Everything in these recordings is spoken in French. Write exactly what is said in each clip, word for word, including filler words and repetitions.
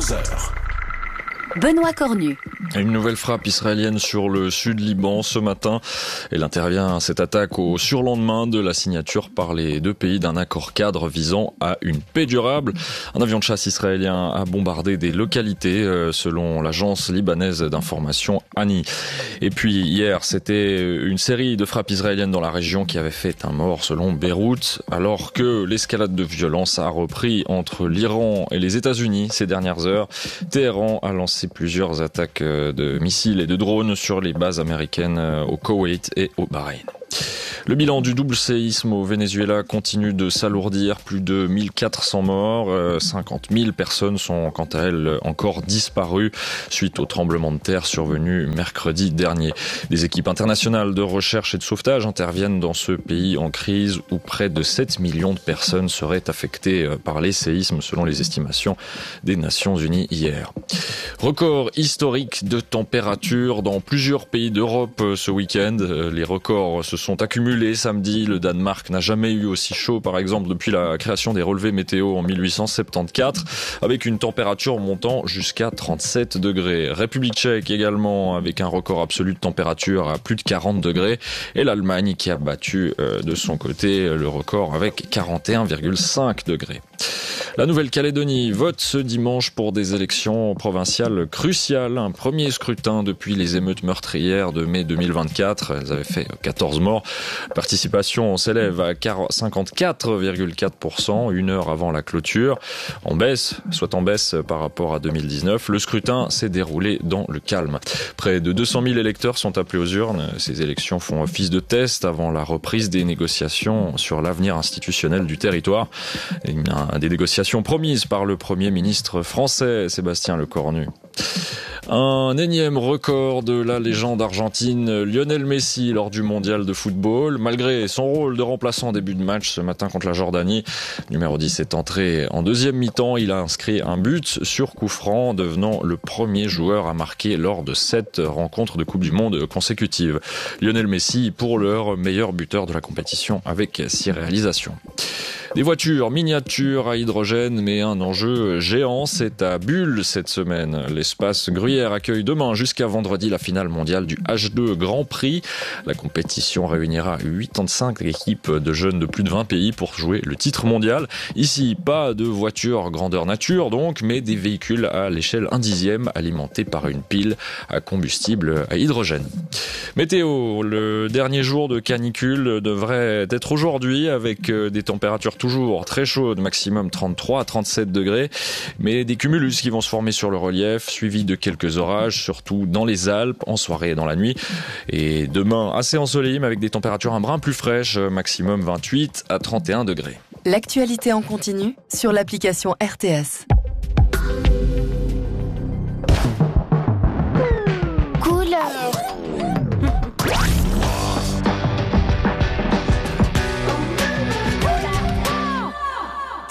quatorze heures. Benoît Cornu. Une nouvelle frappe israélienne sur le sud Liban ce matin. Elle intervient, cette attaque, au surlendemain de la signature par les deux pays d'un accord cadre visant à une paix durable. Un avion de chasse israélien a bombardé des localités, selon l'agence libanaise d'information ANI. Et puis hier, c'était une série de frappes israéliennes dans la région qui avait fait un mort selon Beyrouth, alors que l'escalade de violence a repris entre l'Iran et les États-Unis ces dernières heures. Téhéran a lancé plusieurs attaques de missiles et de drones sur les bases américaines au Koweït et au Bahreïn. Le bilan du double séisme au Venezuela continue de s'alourdir. Plus de mille quatre cents morts, cinquante mille personnes sont quant à elles encore disparues suite au tremblement de terre survenu mercredi dernier. Des équipes internationales de recherche et de sauvetage interviennent dans ce pays en crise où près de sept millions de personnes seraient affectées par les séismes selon les estimations des Nations Unies hier. Record historique de température dans plusieurs pays d'Europe ce week-end. Les records se sont accumulés samedi. Le Danemark n'a jamais eu aussi chaud, par exemple, depuis la création des relevés météo en mille huit cent soixante-quatorze, avec une température montant jusqu'à trente-sept degrés. République tchèque également, avec un record absolu de température à plus de quarante degrés. Et l'Allemagne qui a battu euh, de son côté le record avec quarante et un virgule cinq degrés. La Nouvelle-Calédonie vote ce dimanche pour des élections provinciales cruciales. Un premier scrutin depuis les émeutes meurtrières de mai deux mille vingt-quatre. Elles avaient fait quatorze morts. La participation s'élève à cinquante-quatre virgule quatre pour cent, une heure avant la clôture. En baisse, soit en baisse par rapport à deux mille dix-neuf. Le scrutin s'est déroulé dans le calme. Près de deux cent mille électeurs sont appelés aux urnes. Ces élections font office de test avant la reprise des négociations sur l'avenir institutionnel du territoire. Des négociations promises par le Premier ministre français, Sébastien Lecornu. Un énième record de la légende argentine Lionel Messi lors du mondial de football. Malgré son rôle de remplaçant en début de match ce matin contre la Jordanie, numéro dix est entré en deuxième mi-temps. Il a inscrit un but sur coup franc, devenant le premier joueur à marquer lors de sept rencontres de Coupe du Monde consécutives. Lionel Messi, pour l'heure, meilleur buteur de la compétition avec six réalisations. Des voitures miniatures à hydrogène, mais un enjeu géant, c'est à Bulle cette semaine. L'espace Gruyère accueille demain jusqu'à vendredi la finale mondiale du H deux Grand Prix. La compétition réunira quatre-vingt-cinq équipes de jeunes de plus de vingt pays pour jouer le titre mondial. Ici, pas de voitures grandeur nature donc, mais des véhicules à l'échelle un dixième alimentés par une pile à combustible à hydrogène. Météo, le dernier jour de canicule devrait être aujourd'hui avec des températures toujours très chaudes, maximum trente-trois à trente-sept degrés, mais des cumulus qui vont se former sur le relief, suivis de quelques orages, surtout dans les Alpes, en soirée et dans la nuit. Et demain, assez ensoleillé, mais avec des températures un brin plus fraîches, maximum vingt-huit à trente et un degrés. L'actualité en continu sur l'application R T S.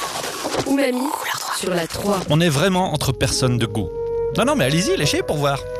Mamie, sur la trois. On est vraiment entre personnes de goût. Non, non, mais allez-y, léchez pour voir.